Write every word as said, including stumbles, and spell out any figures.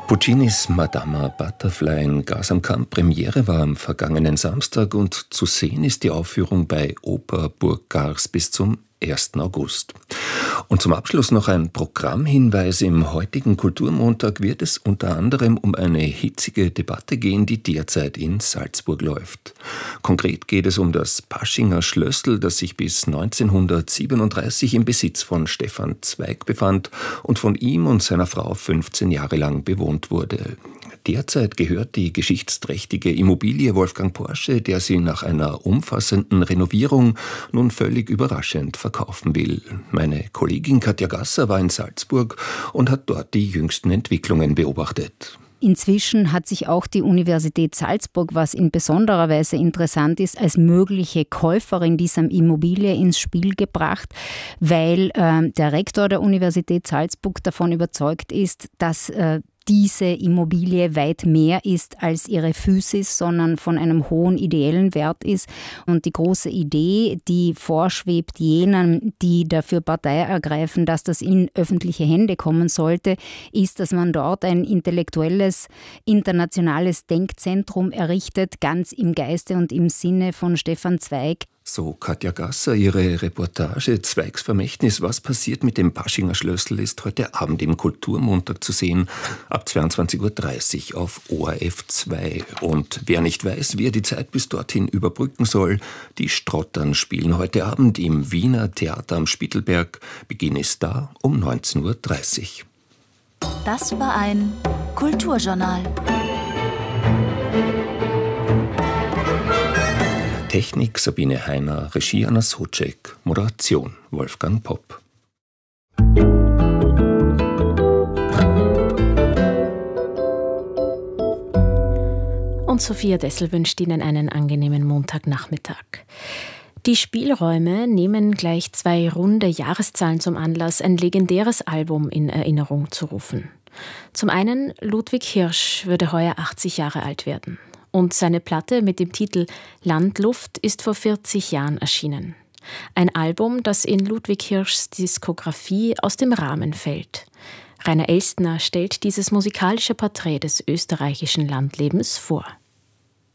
Puccinis Madama Butterfly in Gasamkamp Premiere war am vergangenen Samstag und zu sehen ist die Aufführung bei Oper Burg Gars bis zum ersten August. Und zum Abschluss noch ein Programmhinweis. Im heutigen Kulturmontag wird es unter anderem um eine hitzige Debatte gehen, die derzeit in Salzburg läuft. Konkret geht es um das Paschinger Schlössl, das sich bis neunzehnhundertsiebenunddreißig im Besitz von Stefan Zweig befand und von ihm und seiner Frau fünfzehn Jahre lang bewohnt wurde. Derzeit gehört die geschichtsträchtige Immobilie Wolfgang Porsche, der sie nach einer umfassenden Renovierung nun völlig überraschend verkaufen will. Meine Kollegin Katja Gasser war in Salzburg und hat dort die jüngsten Entwicklungen beobachtet. Inzwischen hat sich auch die Universität Salzburg, was in besonderer Weise interessant ist, als mögliche Käuferin dieser Immobilie ins Spiel gebracht, weil äh, der Rektor der Universität Salzburg davon überzeugt ist, dass äh, diese Immobilie weit mehr ist als ihre Physis, sondern von einem hohen ideellen Wert ist. Und die große Idee, die vorschwebt jenen, die dafür Partei ergreifen, dass das in öffentliche Hände kommen sollte, ist, dass man dort ein intellektuelles, internationales Denkzentrum errichtet, ganz im Geiste und im Sinne von Stefan Zweig. So Katja Gasser, ihre Reportage Zweigs Vermächtnis. Was passiert mit dem Paschinger Schlössl ist heute Abend im Kulturmontag zu sehen, ab zweiundzwanzig Uhr dreißig auf O R F zwei. Und wer nicht weiß, wie er die Zeit bis dorthin überbrücken soll, die Strottern spielen heute Abend im Wiener Theater am Spittelberg. Beginn ist da um neunzehn Uhr dreißig. Das war ein Kulturjournal. Technik Sabine Heiner, Regie Anna Socek, Moderation Wolfgang Popp. Und Sophia Dessel wünscht Ihnen einen angenehmen Montagnachmittag. Die Spielräume nehmen gleich zwei runde Jahreszahlen zum Anlass, ein legendäres Album in Erinnerung zu rufen. Zum einen Ludwig Hirsch würde heuer achtzig Jahre alt werden. Und seine Platte mit dem Titel Landluft ist vor vierzig Jahren erschienen. Ein Album, das in Ludwig Hirschs Diskografie aus dem Rahmen fällt. Rainer Elstner stellt dieses musikalische Porträt des österreichischen Landlebens vor.